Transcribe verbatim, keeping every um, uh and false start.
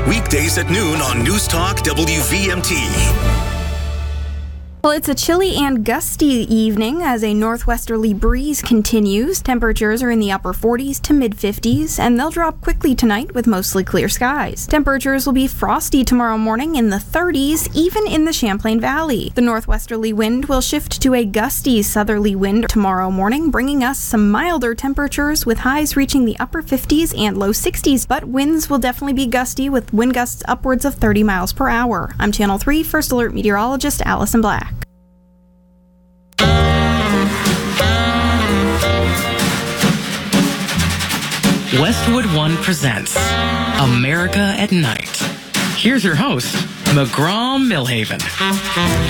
weekdays at noon on News Talk W V M T. Well, it's a chilly and gusty evening as a northwesterly breeze continues. Temperatures are in the upper forties to mid-fifties, and they'll drop quickly tonight with mostly clear skies. Temperatures will be frosty tomorrow morning in the thirties, even in the Champlain Valley. The northwesterly wind will shift to a gusty southerly wind tomorrow morning, bringing us some milder temperatures with highs reaching the upper fifties and low sixties, but winds will definitely be gusty with wind gusts upwards of thirty miles per hour. I'm Channel three First Alert meteorologist Allison Black. Westwood One presents America at Night. Here's your host, McGraw Millhaven.